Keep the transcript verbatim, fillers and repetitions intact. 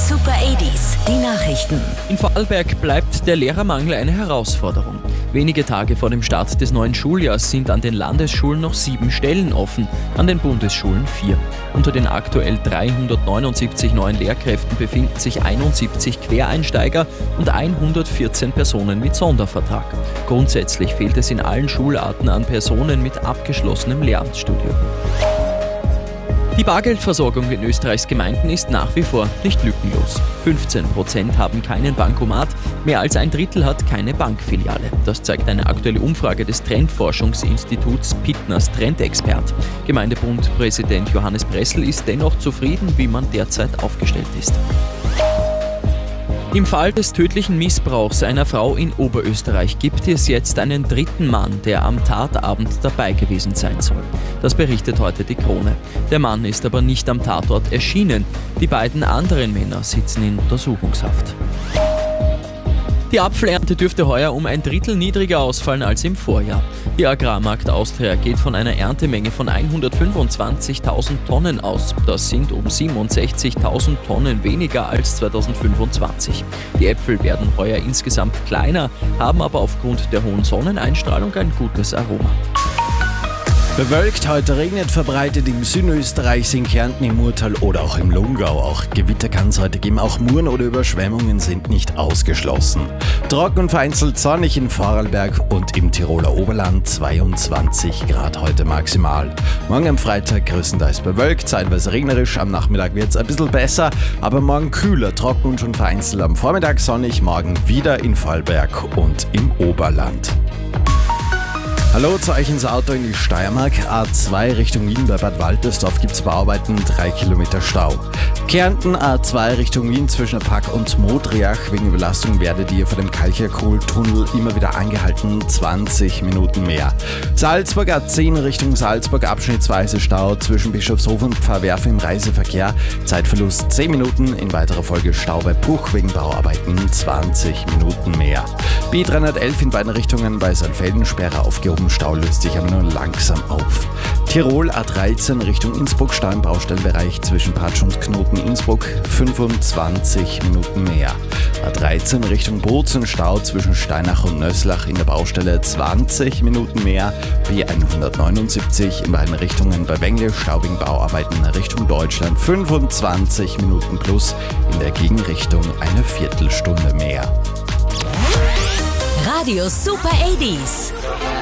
Super achtziger, die Nachrichten. In Vorarlberg bleibt der Lehrermangel eine Herausforderung. Wenige Tage vor dem Start des neuen Schuljahrs sind an den Landesschulen noch sieben Stellen offen, an den Bundesschulen vier. Unter den aktuell dreihundertneunundsiebzig neuen Lehrkräften befinden sich einundsiebzig Quereinsteiger und hundertvierzehn Personen mit Sondervertrag. Grundsätzlich fehlt es in allen Schularten an Personen mit abgeschlossenem Lehramtsstudium. Die Bargeldversorgung in Österreichs Gemeinden ist nach wie vor nicht lückenlos. fünfzehn Prozent haben keinen Bankomat, mehr als ein Drittel hat keine Bankfiliale. Das zeigt eine aktuelle Umfrage des Trendforschungsinstituts Pittners Trendexpert. Gemeindebundpräsident Johannes Bressel ist dennoch zufrieden, wie man derzeit aufgestellt ist. Im Fall des tödlichen Missbrauchs einer Frau in Oberösterreich gibt es jetzt einen dritten Mann, der am Tatabend dabei gewesen sein soll. Das berichtet heute die Krone. Der Mann ist aber nicht am Tatort erschienen. Die beiden anderen Männer sitzen in Untersuchungshaft. Die Apfelernte dürfte heuer um ein Drittel niedriger ausfallen als im Vorjahr. Die Agrarmarkt Austria geht von einer Erntemenge von hundertfünfundzwanzigtausend Tonnen aus. Das sind um siebenundsechzigtausend Tonnen weniger als zweitausendfünfundzwanzig. Die Äpfel werden heuer insgesamt kleiner, haben aber aufgrund der hohen Sonneneinstrahlung ein gutes Aroma. Bewölkt, heute regnet verbreitet im Südösterreich, in Kärnten, im Murtal oder auch im Lungau. Auch Gewitter kann es heute geben, auch Muren oder Überschwemmungen sind nicht ausgeschlossen. Trocken und vereinzelt sonnig in Vorarlberg und im Tiroler Oberland, zweiundzwanzig Grad heute maximal. Morgen am Freitag größtenteils bewölkt, zeitweise regnerisch, am Nachmittag wird es ein bisschen besser, aber morgen kühler, trocken und schon vereinzelt am Vormittag sonnig, morgen wieder in Vorarlberg und im Oberland. Hallo zu euch ins Auto in die Steiermark. A zwei Richtung Wien bei Bad Waltersdorf gibt es Bauarbeiten, drei Kilometer Stau. Kärnten A zwei Richtung Wien zwischen Pack und Modriach. Wegen Überlastung werdet ihr vor dem Kalcherkohltunnel immer wieder angehalten, zwanzig Minuten mehr. Salzburg A zehn Richtung Salzburg, abschnittsweise Stau zwischen Bischofshof und Pfarrwerf im Reiseverkehr. Zeitverlust zehn Minuten, in weiterer Folge Stau bei Puch wegen Bauarbeiten zwanzig Minuten mehr. B dreihundertelf in beiden Richtungen bei Saalfelden, Sperre aufgehoben. Stau löst sich aber nur langsam auf. Tirol A dreizehn Richtung Innsbruck, Stau im Baustellenbereich zwischen Patsch und Knoten Innsbruck, fünfundzwanzig Minuten mehr. A dreizehn Richtung Bozen, Stau zwischen Steinach und Nöslach in der Baustelle, zwanzig Minuten mehr. B hundertneunundsiebzig in beiden Richtungen bei Wengle, Stau wegen Bauarbeiten Richtung Deutschland, fünfundzwanzig Minuten plus, in der Gegenrichtung eine Viertelstunde mehr. Radio Super achtziger.